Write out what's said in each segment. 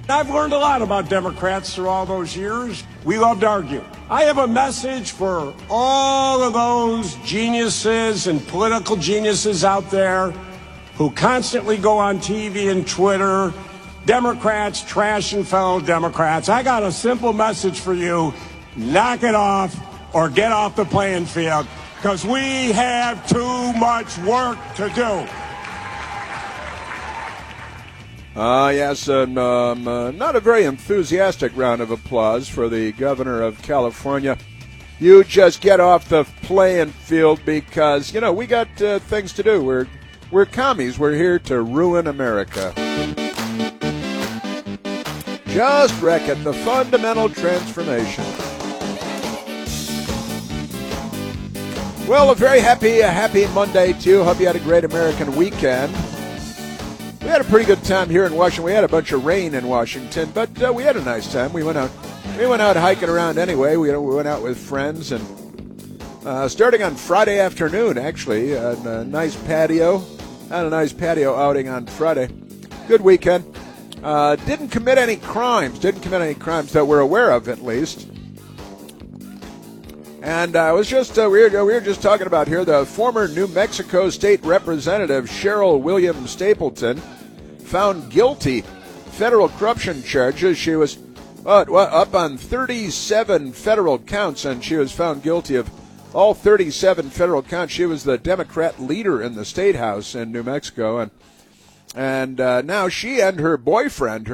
I've learned a lot about Democrats through all those years. We love to argue. I have a message for all of those geniuses and political geniuses out there who constantly go on TV and Twitter, Democrats trashing fellow Democrats. I got a simple message for you. Knock it off or get off the playing field, because we have too much work to do. Yes, not a very enthusiastic round of applause for the governor of California. You just get off the playing field because, we got things to do. We're commies. We're here to ruin America. Just wreck it. The fundamental transformation. Well, a very happy Monday to you. Hope you had a great American weekend. We had a pretty good time here in Washington. We had a bunch of rain in Washington, but we had a nice time. We went out hiking around anyway. We went out with friends, and starting on Friday afternoon, actually, a nice patio. Had a nice patio outing on Friday. Good weekend. Didn't commit any crimes that we're aware of, at least. And I was just we were just talking about here the former New Mexico State Representative Cheryl Williams Stapleton, found guilty federal corruption charges. She was up on 37 federal counts, and she was found guilty of all 37 federal counts. She was the Democrat leader in the state house in New Mexico, and now she and her boyfriend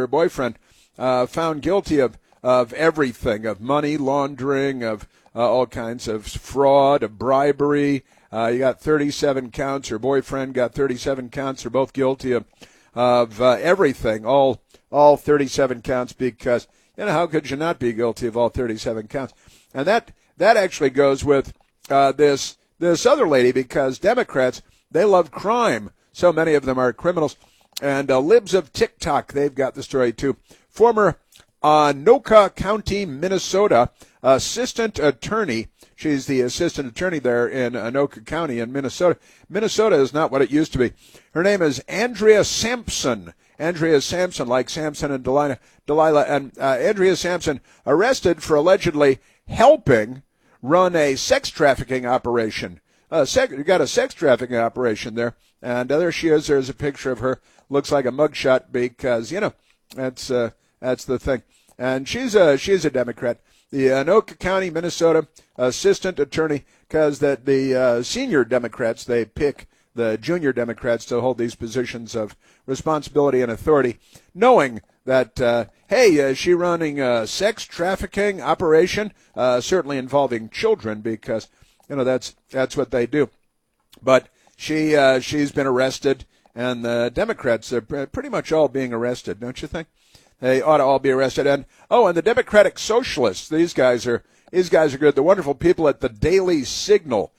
found guilty of everything, of money laundering, of all kinds of fraud, of bribery. You got 37 counts. Her boyfriend got 37 counts. They're both guilty of everything, all 37 counts, because, how could you not be guilty of all 37 counts? And that actually goes with this other lady, because Democrats, they love crime. So many of them are criminals. And libs of TikTok, they've got the story too. Former Anoka County, Minnesota assistant attorney. She's the assistant attorney there in Anoka County in Minnesota. Minnesota is not what it used to be. Her name is Andrea Sampson. Andrea Sampson, like Samson and Delilah. And Andrea Sampson arrested for allegedly helping run a sex trafficking operation. You got a sex trafficking operation there. And there she is. There's a picture of her. Looks like a mugshot because, that's the thing. And she's a Democrat. The Anoka County, Minnesota assistant attorney, because the senior Democrats, they pick the junior Democrats to hold these positions of responsibility and authority, knowing that, hey, she running a sex trafficking operation, certainly involving children, because, that's what they do. But she's been arrested, and the Democrats are pretty much all being arrested, don't you think? They ought to all be arrested. And the Democratic Socialists, these guys are good. The wonderful people at the Daily Signal,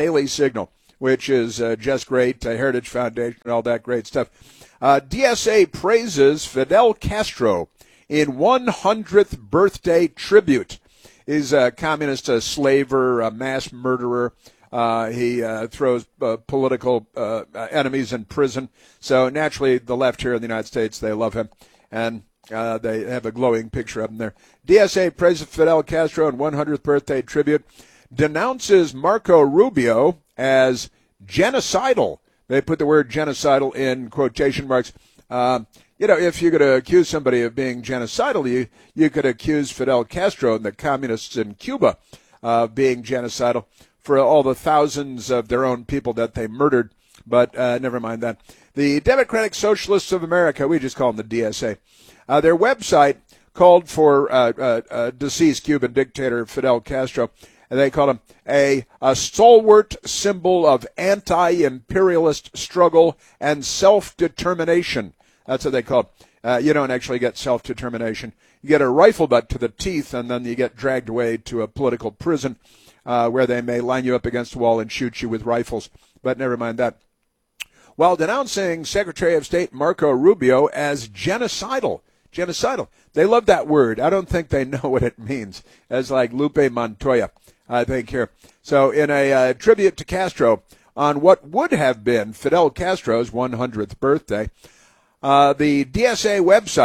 which is just great, Heritage Foundation, all that great stuff. DSA praises Fidel Castro in 100th birthday tribute. He's a communist, a slaver, a mass murderer. He throws political enemies in prison. So naturally, the left here in the United States, they love him. And they have a glowing picture of him there. DSA praises Fidel Castro in 100th birthday tribute, denounces Marco Rubio as genocidal. They put the word genocidal in quotation marks. If you're going to accuse somebody of being genocidal, you could accuse Fidel Castro and the communists in Cuba of being genocidal for all the thousands of their own people that they murdered. But never mind that. The Democratic Socialists of America, we just call them the DSA, their website called for deceased Cuban dictator Fidel Castro, and they called him a stalwart symbol of anti-imperialist struggle and self-determination. That's what they call it. You don't actually get self-determination. You get a rifle butt to the teeth, and then you get dragged away to a political prison where they may line you up against a wall and shoot you with rifles. But never mind that. While denouncing Secretary of State Marco Rubio as genocidal. They love that word. I don't think they know what it means. As like Lupe Montoya, I think here. So in a tribute to Castro on what would have been Fidel Castro's 100th birthday, the DSA website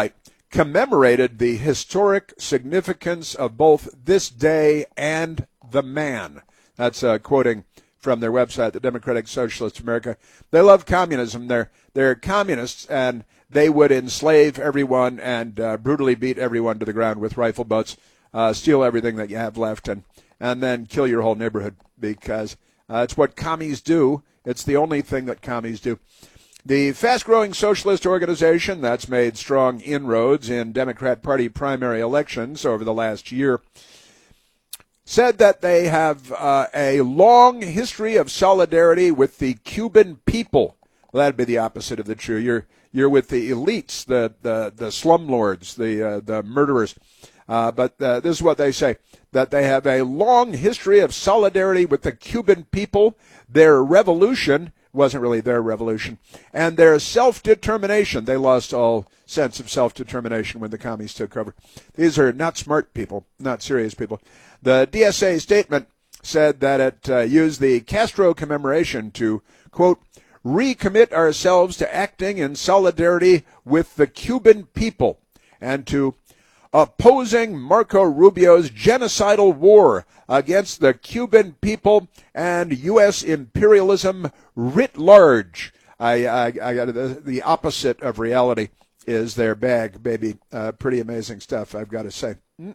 commemorated the historic significance of both this day and the man. That's quoting from their website, the Democratic Socialist America. They love communism. They're communists, and they would enslave everyone and brutally beat everyone to the ground with rifle butts, steal everything that you have left, and then kill your whole neighborhood, because it's what commies do. It's the only thing that commies do. The fast-growing socialist organization that's made strong inroads in Democrat Party primary elections over the last year said that they have a long history of solidarity with the Cuban people. Well, that'd be the opposite of the true. You're with the elites, the slumlords, the murderers. But this is what they say, that they have a long history of solidarity with the Cuban people, their revolution wasn't really their revolution, and their self-determination. They lost all sense of self-determination when the commies took over. These are not smart people, not serious people. The DSA statement said that it used the Castro commemoration to, quote, recommit ourselves to acting in solidarity with the Cuban people and to opposing Marco Rubio's genocidal war against the Cuban people and U.S. imperialism writ large. I got the opposite of reality is their bag, baby. Pretty amazing stuff, I've got to say.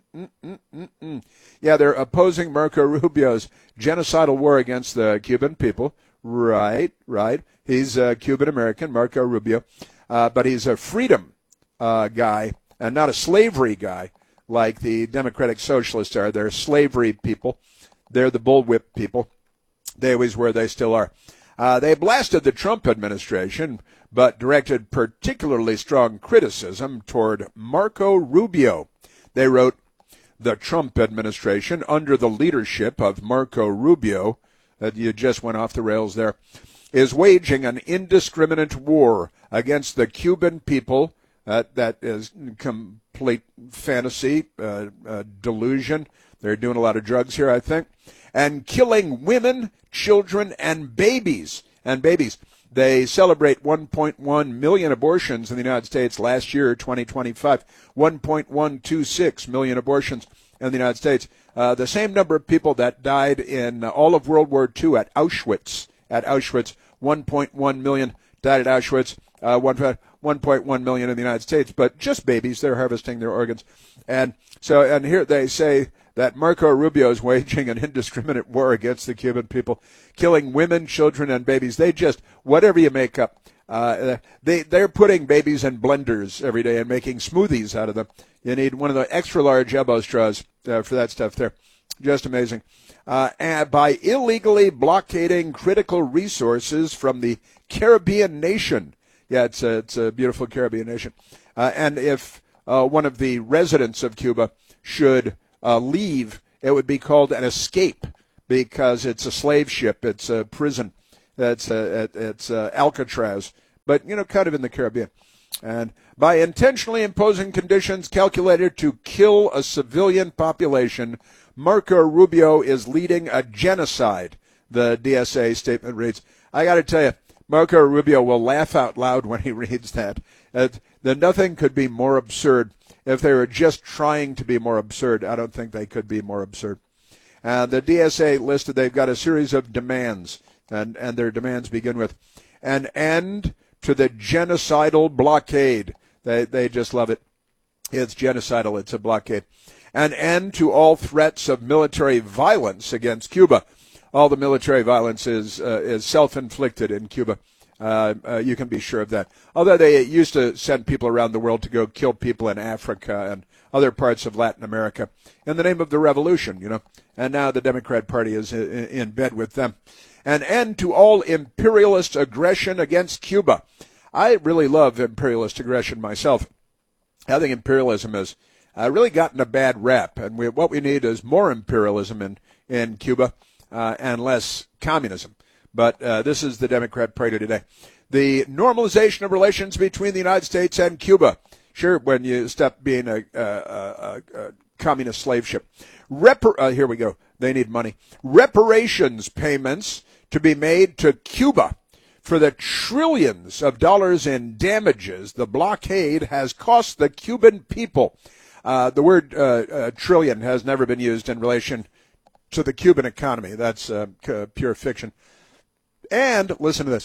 Yeah, they're opposing Marco Rubio's genocidal war against the Cuban people. Right. He's Cuban-American, Marco Rubio, but he's a freedom guy and not a slavery guy like the Democratic Socialists are. They're slavery people. They're the bullwhip people. They always were. They still are. They blasted the Trump administration, but directed particularly strong criticism toward Marco Rubio. They wrote, the Trump administration, under the leadership of Marco Rubio, that you just went off the rails there, is waging an indiscriminate war against the Cuban people. That is complete fantasy, delusion. They're doing a lot of drugs here, I think. And killing women, children, and babies. They celebrate 1.1 million abortions in the United States last year, 2025. 1.126 million abortions in the United States. The same number of people that died in all of World War II at Auschwitz. 1.1 million died at Auschwitz. 1.1 million in the United States, but just babies. They're harvesting their organs. And here they say that Marco Rubio is waging an indiscriminate war against the Cuban people, killing women, children, and babies. They just, whatever you make up, they're putting babies in blenders every day and making smoothies out of them. You need one of the extra large elbow straws for that stuff there. Just amazing. And by illegally blockading critical resources from the Caribbean nation. Yeah, it's a beautiful Caribbean nation. And if one of the residents of Cuba should leave, it would be called an escape because it's a slave ship. It's a prison. It's Alcatraz, but, kind of in the Caribbean. And by intentionally imposing conditions calculated to kill a civilian population, Marco Rubio is leading a genocide, the DSA statement reads. I got to tell you, Marco Rubio will laugh out loud when he reads that. That nothing could be more absurd. If they were just trying to be more absurd, I don't think they could be more absurd. The DSA listed they've got a series of demands, and their demands begin with an end to the genocidal blockade. They just love it. It's genocidal. It's a blockade. An end to all threats of military violence against Cuba. All the military violence is self-inflicted in Cuba. You can be sure of that. Although they used to send people around the world to go kill people in Africa and other parts of Latin America in the name of the revolution, And now the Democrat Party is in bed with them. An end to all imperialist aggression against Cuba. I really love imperialist aggression myself. I think imperialism has really gotten a bad rap, and what we need is more imperialism in Cuba and less communism. But this is the Democrat Party today. The normalization of relations between the United States and Cuba. Sure, when you stop being a communist slave ship. Here we go. They need money. Reparations payments to be made to Cuba for the trillions of dollars in damages the blockade has cost the Cuban people. The word trillion has never been used in relation to the Cuban economy. That's pure fiction. And listen to this.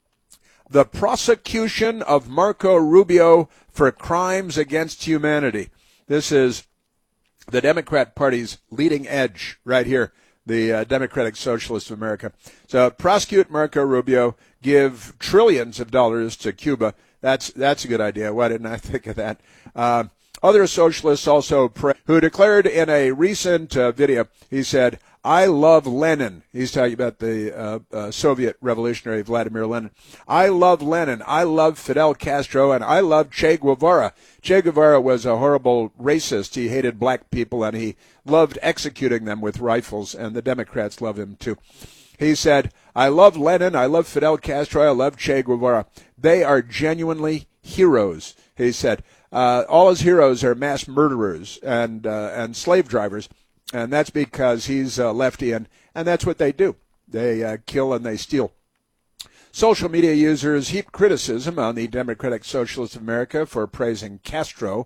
The prosecution of Marco Rubio for crimes against humanity. This is the Democrat Party's leading edge right here, the Democratic Socialists of America. So prosecute Marco Rubio, give trillions of dollars to Cuba. That's a good idea. Why didn't I think of that? Other socialists also who declared in a recent video, he said, I love Lenin. He's talking about the Soviet revolutionary Vladimir Lenin. I love Lenin. I love Fidel Castro, and I love Che Guevara. Che Guevara was a horrible racist. He hated black people, and he loved executing them with rifles, and the Democrats love him too. He said, I love Lenin. I love Fidel Castro. I love Che Guevara. They are genuinely heroes, he said. All his heroes are mass murderers and slave drivers. And that's because he's a lefty, and that's what they do. They kill and they steal. Social media users heaped criticism on the Democratic Socialists of America for praising Castro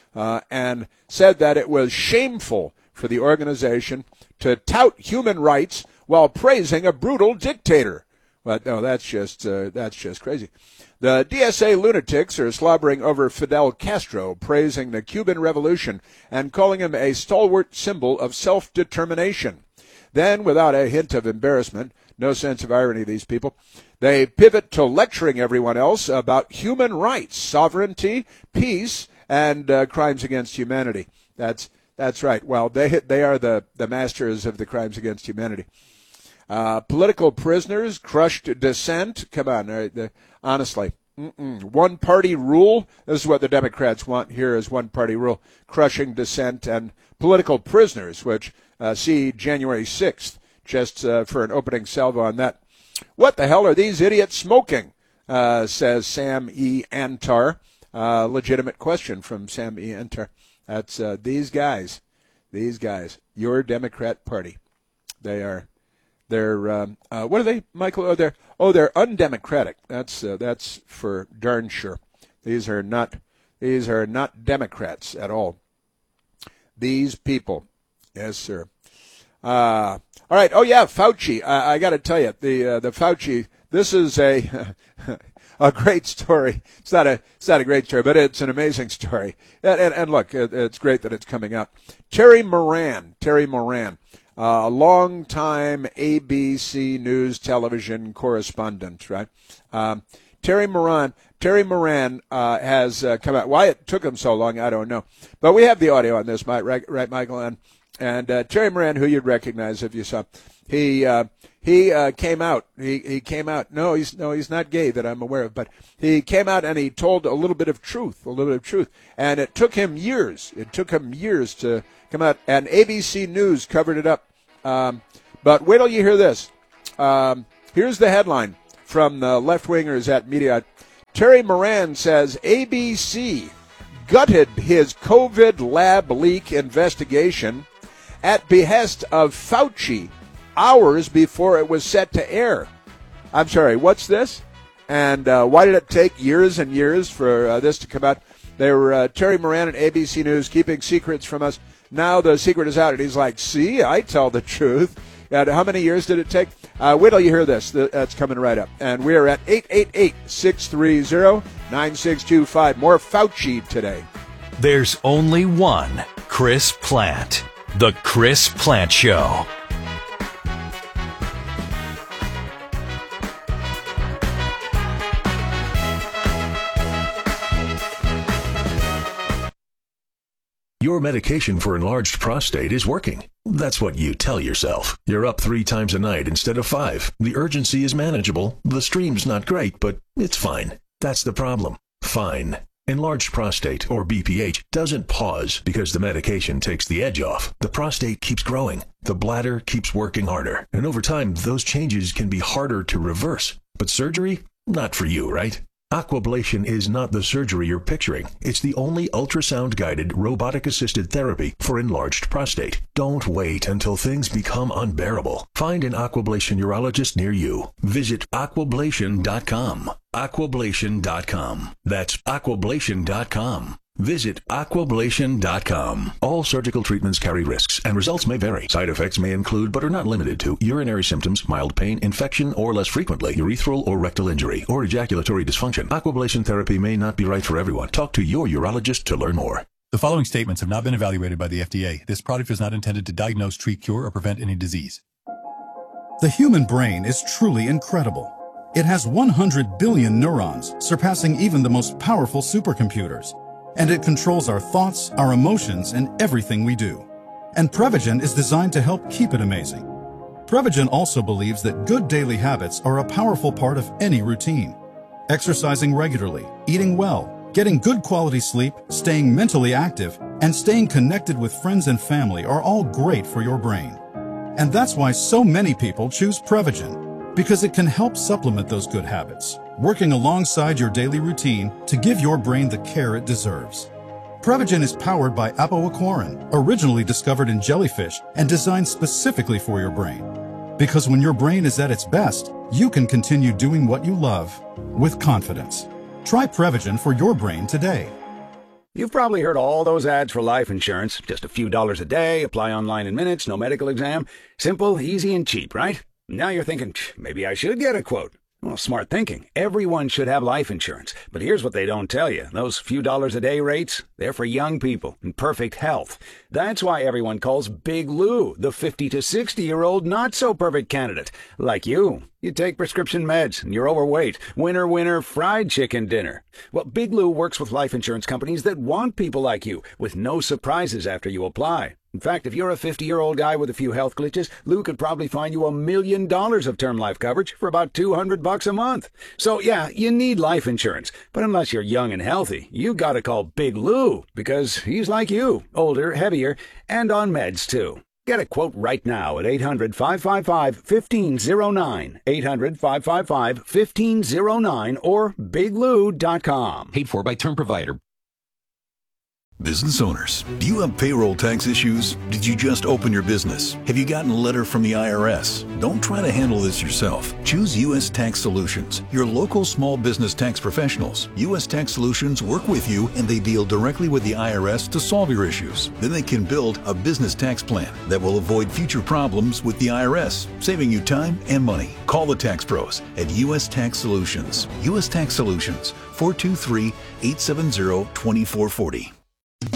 and said that it was shameful for the organization to tout human rights while praising a brutal dictator. But no, that's just crazy. The DSA lunatics are slobbering over Fidel Castro, praising the Cuban Revolution and calling him a stalwart symbol of self-determination. Then, without a hint of embarrassment, no sense of irony, these people, they pivot to lecturing everyone else about human rights, sovereignty, peace, and crimes against humanity. That's right. Well, they are the masters of the crimes against humanity. Political prisoners, crushed dissent. Come on, honestly. One-party rule. This is what the Democrats want here is one-party rule. Crushing dissent and political prisoners, which see January 6th, just for an opening salvo on that. What the hell are these idiots smoking? Says Sam E. Antar. Legitimate question from Sam E. Antar. That's these guys, your Democrat Party. They're what are they, Michael? They're undemocratic. That's for darn sure. These are not Democrats at all. These people, yes, sir. All right. Oh yeah, Fauci. I got to tell you, the Fauci. This is a a great story. It's not a great story, but it's an amazing story. And look, it's great that it's coming out. Terry Moran. A long-time ABC News television correspondent, right? Terry Moran has come out. Why it took him so long, I don't know. But we have the audio on this, right, Michael? And Terry Moran, who you'd recognize if you saw, he came out. He came out. No, he's not gay that I'm aware of. But he came out and he told a little bit of truth. And it took him years. To come out. And ABC News covered it up. But wait till you hear this. Here's the headline from the left-wingers at Media. Terry Moran says ABC gutted his COVID lab leak investigation at behest of Fauci hours before it was set to air. I'm sorry, what's this? And why did it take years and years for this to come out? They were Terry Moran and ABC News keeping secrets from us. Now the secret is out, and he's like, see, I tell the truth. And how many years did it take? Wait till you hear this. That's coming right up. And we are at 888-630-9625. More Fauci today. There's only one Chris Plante. The Chris Plante Show. Your medication for enlarged prostate is working. That's what you tell yourself. You're up 3 times a night instead of 5. The urgency is manageable. The stream's not great, but it's fine. That's the problem. Fine. Enlarged prostate, or BPH, doesn't pause because the medication takes the edge off. The prostate keeps growing. The bladder keeps working harder. And over time, those changes can be harder to reverse. But surgery? Not for you, right? Aquablation is not the surgery you're picturing. It's the only ultrasound-guided, robotic-assisted therapy for enlarged prostate. Don't wait until things become unbearable. Find an Aquablation urologist near you. Visit aquablation.com. Aquablation.com. That's aquablation.com. Visit aquablation.com. All surgical treatments carry risks, and results may vary. Side effects may include, but are not limited to, urinary symptoms, mild pain, infection, or less frequently, urethral or rectal injury, or ejaculatory dysfunction. Aquablation therapy may not be right for everyone. Talk to your urologist to learn more. The following statements have not been evaluated by the FDA. This product is not intended to diagnose, treat, cure, or prevent any disease. The human brain is truly incredible. It has 100 billion neurons, surpassing even the most powerful supercomputers. And it controls our thoughts, our emotions, and everything we do. And Prevagen is designed to help keep it amazing. Prevagen also believes that good daily habits are a powerful part of any routine. Exercising regularly, eating well, getting good quality sleep, staying mentally active, and staying connected with friends and family are all great for your brain. And that's why so many people choose Prevagen, because it can help supplement those good habits, working alongside your daily routine to give your brain the care it deserves. Prevagen is powered by apoaquarin, originally discovered in jellyfish and designed specifically for your brain. Because when your brain is at its best, you can continue doing what you love with confidence. Try Prevagen for your brain today. You've probably heard all those ads for life insurance. Just a few dollars a day, apply online in minutes, no medical exam. Simple, easy, and cheap, right? Now you're thinking, maybe I should get a quote. Well, smart thinking. Everyone should have life insurance. But here's what they don't tell you. Those few dollars a day rates, they're for young people in perfect health. That's why everyone calls Big Lou the 50 to 60-year-old not-so-perfect candidate. Like you. You take prescription meds, and you're overweight. Winner, winner, fried chicken dinner. Well, Big Lou works with life insurance companies that want people like you, with no surprises after you apply. In fact, if you're a 50-year-old guy with a few health glitches, Lou could probably find you $1 million of term life coverage for about $200 a month. So, yeah, you need life insurance. But unless you're young and healthy, you gotta call Big Lou, because he's like you, older, heavier, and on meds, too. Get a quote right now at 800-555-1509, 800-555-1509, or biglou.com. Paid for by term provider. Business owners, do you have payroll tax issues? Did you just open your business? Have you gotten a letter from the IRS? Don't try to handle this yourself. Choose U.S. Tax Solutions, your local small business tax professionals. U.S. Tax Solutions work with you, and they deal directly with the IRS to solve your issues. Then they can build a business tax plan that will avoid future problems with the IRS, saving you time and money. Call the tax pros at U.S. Tax Solutions. U.S. Tax Solutions, 423-870-2440.